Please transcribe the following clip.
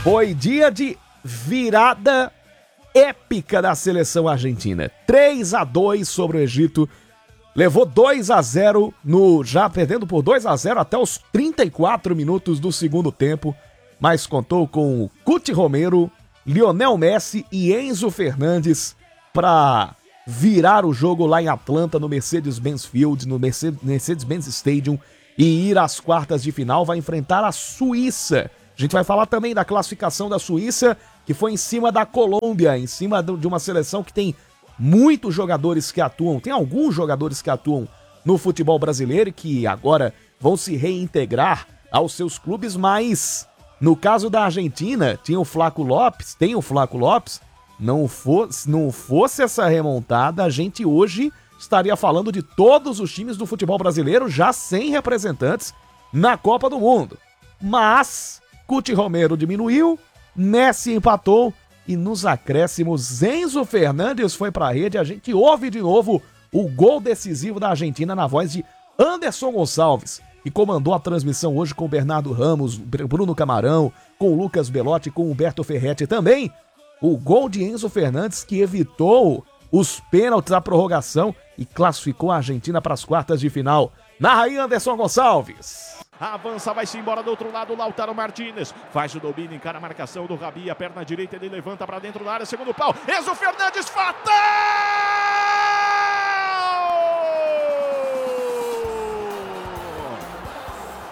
Foi dia de virada épica da seleção argentina. 3-2 sobre o Egito. Levou 2-0 já perdendo por 2-0 até os 34 minutos do segundo tempo, mas contou com Cuti Romero, Lionel Messi e Enzo Fernandes para virar o jogo lá em Atlanta, no Mercedes-Benz Field, no Mercedes-Benz Stadium, e ir às quartas de final. Vai enfrentar a Suíça. A gente vai falar também da classificação da Suíça, que foi em cima da Colômbia, em cima de uma seleção que tem muitos jogadores que atuam, tem alguns jogadores que atuam no futebol brasileiro e que agora vão se reintegrar aos seus clubes, mas no caso da Argentina, tem o Flaco Lopes, não fosse essa remontada, a gente hoje estaria falando de todos os times do futebol brasileiro já sem representantes na Copa do Mundo. Mas Cuti Romero diminuiu, Messi empatou e nos acréscimos Enzo Fernandes foi pra rede. A gente ouve de novo o gol decisivo da Argentina na voz de Anderson Gonçalves, que comandou a transmissão hoje com Bernardo Ramos, Bruno Camarão, com Lucas Belotti, com Humberto Ferretti também. O gol de Enzo Fernandes que evitou os pênaltis da prorrogação e classificou a Argentina para as quartas de final. Narra aí Anderson Gonçalves. Avança, vai-se embora do outro lado, Lautaro Martínez faz o domínio, encara a marcação do Rabi, a perna direita ele levanta para dentro da área, segundo pau, Enzo Fernandes, fatal!